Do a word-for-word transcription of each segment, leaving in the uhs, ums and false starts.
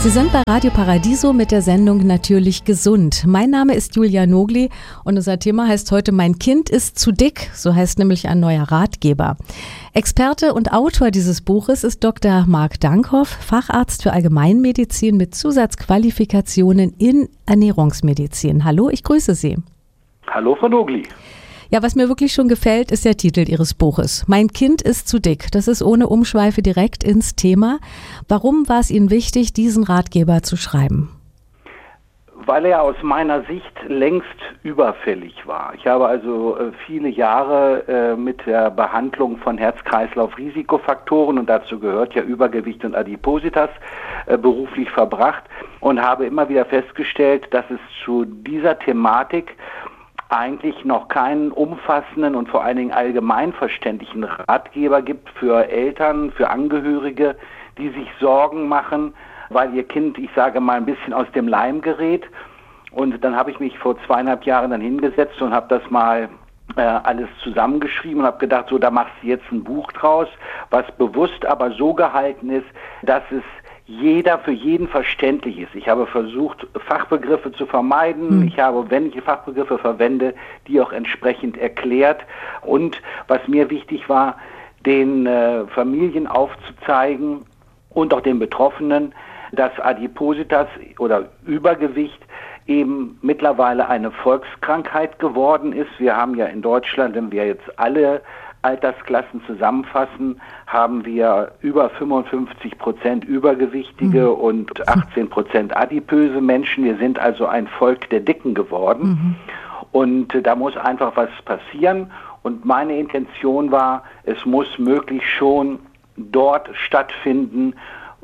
Sie sind bei Radio Paradiso mit der Sendung Natürlich gesund. Mein Name ist Julia Nogli und unser Thema heißt heute Mein Kind ist zu dick, so heißt nämlich ein neuer Ratgeber. Experte und Autor dieses Buches ist Doktor Marc Dankhoff, Facharzt für Allgemeinmedizin mit Zusatzqualifikationen in Ernährungsmedizin. Hallo, ich grüße Sie. Hallo, Frau Nogli. Ja, was mir wirklich schon gefällt, ist der Titel Ihres Buches. Mein Kind ist zu dick. Das ist ohne Umschweife direkt ins Thema. Warum war es Ihnen wichtig, diesen Ratgeber zu schreiben? Weil er aus meiner Sicht längst überfällig war. Ich habe also äh, viele Jahre äh, mit der Behandlung von Herz-Kreislauf-Risikofaktoren, und dazu gehört ja Übergewicht und Adipositas, äh, beruflich verbracht und habe immer wieder festgestellt, dass es zu dieser Thematik eigentlich noch keinen umfassenden und vor allen Dingen allgemeinverständlichen Ratgeber gibt für Eltern, für Angehörige, die sich Sorgen machen, weil ihr Kind, ich sage mal, ein bisschen aus dem Leim gerät. Und dann habe ich mich vor zweieinhalb Jahren dann hingesetzt und habe das mal äh, alles zusammengeschrieben und habe gedacht, so, da machst du jetzt ein Buch draus, was bewusst aber so gehalten ist, dass es jeder für jeden verständlich ist. Ich habe versucht, Fachbegriffe zu vermeiden. Hm. Ich habe, wenn ich Fachbegriffe verwende, die auch entsprechend erklärt. Und was mir wichtig war, den äh, Familien aufzuzeigen und auch den Betroffenen, dass Adipositas oder Übergewicht eben mittlerweile eine Volkskrankheit geworden ist. Wir haben ja in Deutschland, wenn wir jetzt alle Altersklassen zusammenfassen, haben wir über fünfundfünfzig Prozent Übergewichtige mhm. und achtzehn Prozent adipöse Menschen. Wir sind also ein Volk der Dicken geworden. Mhm. Und äh, da muss einfach was passieren. Und meine Intention war, es muss möglichst schon dort stattfinden,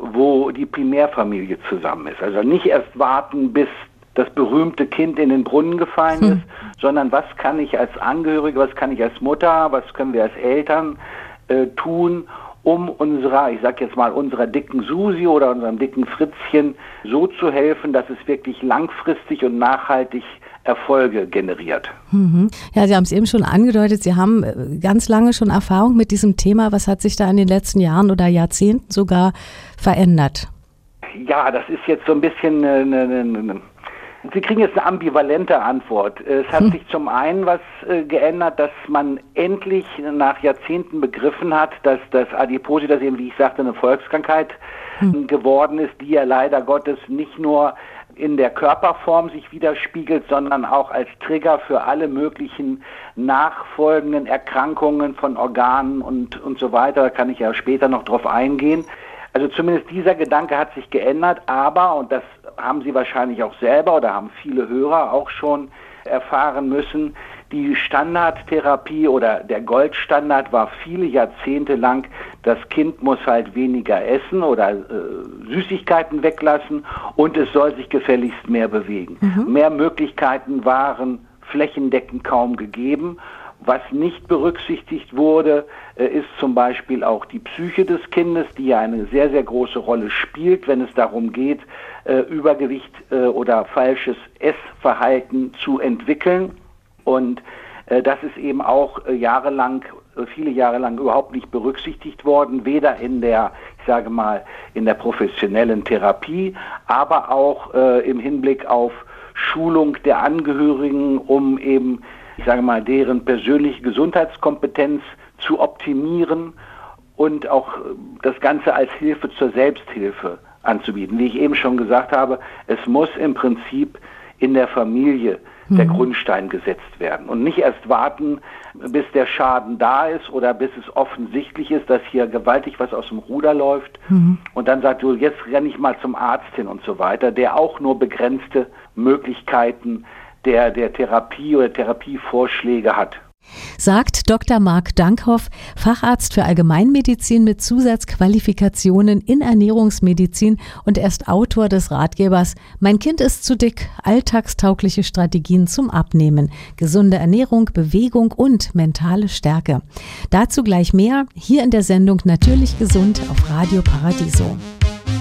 wo die Primärfamilie zusammen ist. Also nicht erst warten, bis das berühmte Kind in den Brunnen gefallen ist, hm. sondern was kann ich als Angehörige, was kann ich als Mutter, was können wir als Eltern äh, tun, um unserer, ich sag jetzt mal, unserer dicken Susi oder unserem dicken Fritzchen so zu helfen, dass es wirklich langfristig und nachhaltig Erfolge generiert. Mhm. Ja, Sie haben es eben schon angedeutet, Sie haben ganz lange schon Erfahrung mit diesem Thema. Was hat sich da in den letzten Jahren oder Jahrzehnten sogar verändert? Ja, das ist jetzt so ein bisschen eine, eine, eine Sie kriegen jetzt eine ambivalente Antwort. Es hat hm. sich zum einen was äh, geändert, dass man endlich nach Jahrzehnten begriffen hat, dass das Adipositas eben, wie ich sagte, eine Volkskrankheit hm. geworden ist, die ja leider Gottes nicht nur in der Körperform sich widerspiegelt, sondern auch als Trigger für alle möglichen nachfolgenden Erkrankungen von Organen und, und so weiter. Da kann ich ja später noch drauf eingehen. Also zumindest dieser Gedanke hat sich geändert, aber, und das haben Sie wahrscheinlich auch selber oder haben viele Hörer auch schon erfahren müssen, die Standardtherapie oder der Goldstandard war viele Jahrzehnte lang, das Kind muss halt weniger essen oder äh, Süßigkeiten weglassen und es soll sich gefälligst mehr bewegen. Mhm. Mehr Möglichkeiten waren flächendeckend kaum gegeben. Was nicht berücksichtigt wurde, ist zum Beispiel auch die Psyche des Kindes, die ja eine sehr, sehr große Rolle spielt, wenn es darum geht, Übergewicht oder falsches Essverhalten zu entwickeln. Und das ist eben auch jahrelang, viele Jahre lang überhaupt nicht berücksichtigt worden, weder in der, ich sage mal, in der professionellen Therapie, aber auch im Hinblick auf Schulung der Angehörigen, um eben, ich sage mal, deren persönliche Gesundheitskompetenz zu optimieren und auch das Ganze als Hilfe zur Selbsthilfe anzubieten. Wie ich eben schon gesagt habe, es muss im Prinzip in der Familie der mhm. Grundstein gesetzt werden und nicht erst warten, bis der Schaden da ist oder bis es offensichtlich ist, dass hier gewaltig was aus dem Ruder läuft mhm. und dann sagt, du, jetzt renne ich mal zum Arzt hin und so weiter, der auch nur begrenzte Möglichkeiten der, der Therapie oder Therapievorschläge hat. Sagt Doktor Marc Dankhoff, Facharzt für Allgemeinmedizin mit Zusatzqualifikationen in Ernährungsmedizin und er ist Autor des Ratgebers Mein Kind ist zu dick, alltagstaugliche Strategien zum Abnehmen, gesunde Ernährung, Bewegung und mentale Stärke. Dazu gleich mehr hier in der Sendung Natürlich gesund auf Radio Paradiso.